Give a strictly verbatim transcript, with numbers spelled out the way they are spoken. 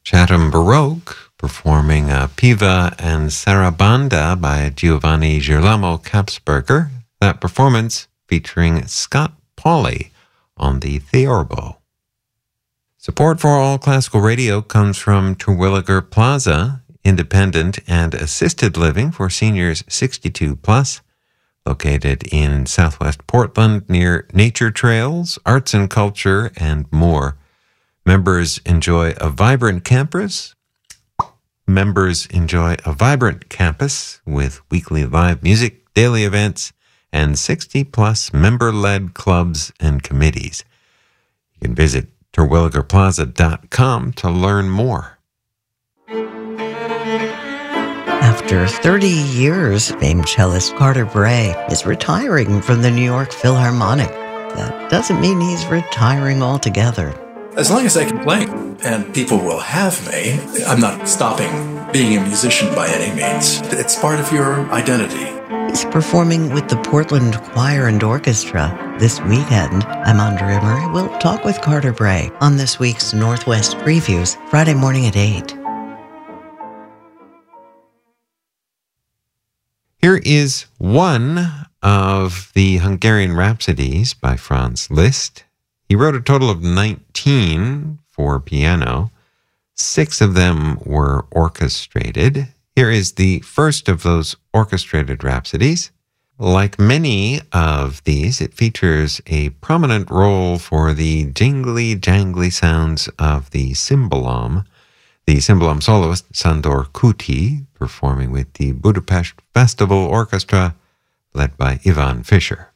Chatham Baroque performing uh, Piva and Sarabanda by Giovanni Girolamo Kapsberger. That performance featuring Scott Pauley on the theorbo. Support for All Classical Radio comes from Terwilliger Plaza, independent and assisted living for seniors sixty-two plus, located in Southwest Portland near nature trails, arts and culture, and more. Members enjoy a vibrant campus. Members enjoy a vibrant campus with weekly live music, daily events, and sixty plus member-led clubs and committees. You can visit terwilliger plaza dot com to learn more. After thirty years, famed cellist Carter Bray is retiring from the New York Philharmonic. That doesn't mean he's retiring altogether. As long as I can play and people will have me, I'm not stopping being a musician by any means. It's part of your identity. He's performing with the Portland Choir and Orchestra this weekend. I'm Andrea Murray. We'll talk with Carter Bray on this week's Northwest Previews, Friday morning at eight. Here is one of the Hungarian Rhapsodies by Franz Liszt. He wrote a total of nineteen for piano. Six of them were orchestrated. Here is the first of those orchestrated rhapsodies. Like many of these, it features a prominent role for the jingly, jangly sounds of the cymbalom. The cymbalom soloist Sandor Kuti, performing with the Budapest Festival Orchestra, led by Ivan Fischer.